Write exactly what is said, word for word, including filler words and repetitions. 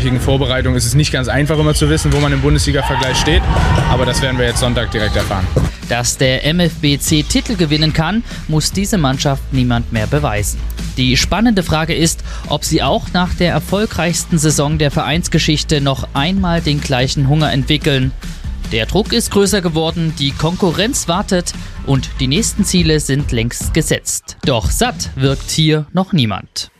zweiwöchigen Vorbereitung ist es nicht ganz einfach immer zu wissen, wo man im Bundesliga-Vergleich steht. Aber das werden wir jetzt Sonntag direkt erfahren. Dass der M F B C Titel gewinnen kann, muss diese Mannschaft niemand mehr beweisen. Die spannende Frage ist, ob sie auch nach der erfolgreichsten Saison der Vereinsgeschichte noch einmal den gleichen Hunger entwickeln. Der Druck ist größer geworden, die Konkurrenz wartet und die nächsten Ziele sind längst gesetzt. Doch satt wirkt hier noch niemand.